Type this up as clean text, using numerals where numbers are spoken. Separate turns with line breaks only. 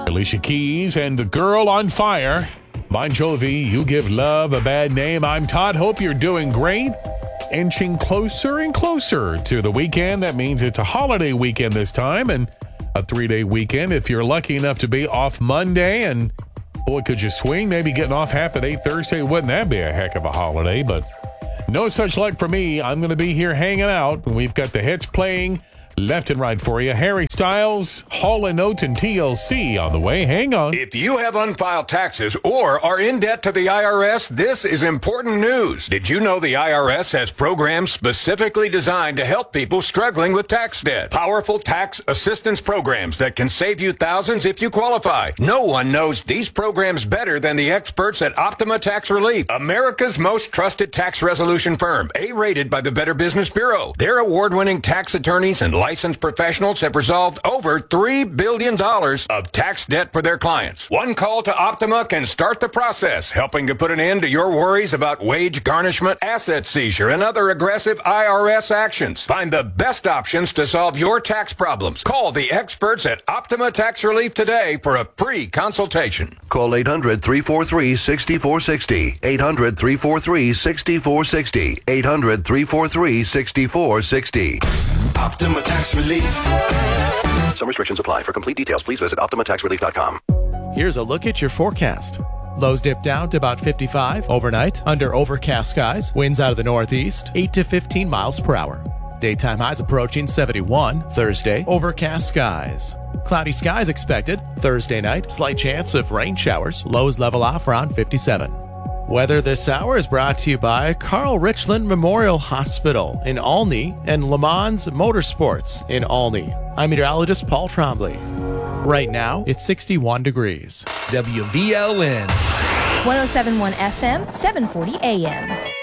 Alicia Keys and The Girl on Fire. Bon Jovi, You Give Love a Bad Name. I'm Todd. Hope you're doing great. Inching closer and closer to the weekend. That means it's a holiday weekend this time and a 3-day weekend. If you're lucky enough to be off Monday, and boy, could you swing? Maybe getting off half a day Thursday. Wouldn't that be a heck of a holiday? But no such luck for me. I'm going to be here hanging out. We've got the hits playing left and right for you. Harry Styles, Hall & Oates, and TLC on the way. Hang on.
If you have unfiled taxes or are in debt to the IRS, this is important news. Did you know the IRS has programs specifically designed to help people struggling with tax debt? Powerful tax assistance programs that can save you thousands if you qualify. No one knows these programs better than the experts at Optima Tax Relief, America's most trusted tax resolution firm, A-rated by the Better Business Bureau. Their award-winning tax attorneys and licensed professionals have resolved over $3 billion of tax debt for their clients. One call to Optima can start the process, helping to put an end to your worries about wage garnishment, asset seizure, and other aggressive IRS actions. Find the best options to solve your tax problems. Call the experts at Optima Tax Relief today for a free consultation.
Call 800-343-6460. 800-343-6460. 800-343-6460.
Optima Tax Relief.
Some restrictions apply. For complete details, please visit OptimaTaxRelief.com.
Here's a look at your forecast. Lows dip down to about 55 overnight under overcast skies. Winds out of the northeast, 8 to 15 miles per hour. Daytime highs approaching 71. Thursday, overcast skies. Cloudy skies expected. Thursday night, slight chance of rain showers. Lows level off around 57. Weather this hour is brought to you by Carl Richland Memorial Hospital in Olney and Le Mans Motorsports in Olney. I'm meteorologist Paul Trombley. Right now, it's 61 degrees.
WVLN.
107.1 FM, 740 AM.